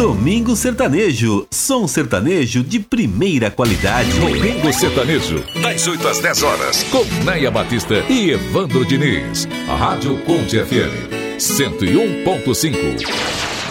Domingo Sertanejo, som sertanejo de primeira qualidade. Domingo Sertanejo, das 8 às 10 horas, com Neia Batista e Evandro Diniz. A Rádio Conte FM 101.5.